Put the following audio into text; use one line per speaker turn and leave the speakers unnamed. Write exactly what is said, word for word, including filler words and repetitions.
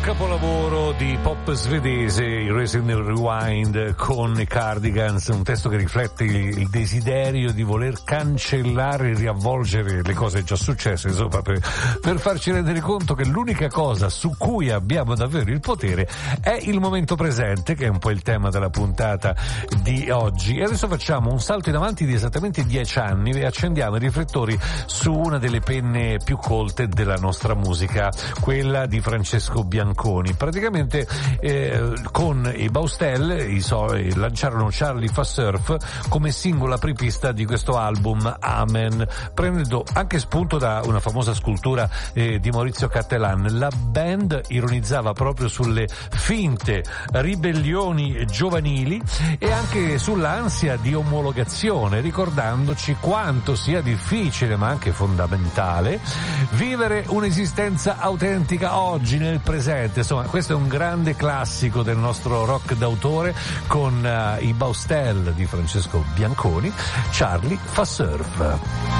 capolavoro di pop svedese, il Racing Rewind con i Cardigans, un testo che riflette il, il desiderio di voler cancellare e riavvolgere le cose già successe, insomma, per, per farci rendere conto che l'unica cosa su cui abbiamo davvero il potere è il momento presente, che è un po' il tema della puntata di oggi. E adesso facciamo un salto in avanti di esattamente dieci anni e accendiamo i riflettori su una delle penne più colte della nostra musica, quella di Francesco Bianconi. Praticamente eh, con i Baustelle i so, eh, lanciarono Charlie Fa Surf come singolo apripista di questo album Amen, prendendo anche spunto da una famosa scultura eh, di Maurizio Cattelan. La band ironizzava proprio sulle finte ribellioni giovanili e anche sull'ansia di omologazione, ricordandoci quanto sia difficile ma anche fondamentale vivere un'esistenza autentica oggi nel presente. Insomma, questo è un grande classico del nostro rock d'autore con uh, i Baustelle di Francesco Bianconi, Charlie Fa Surf.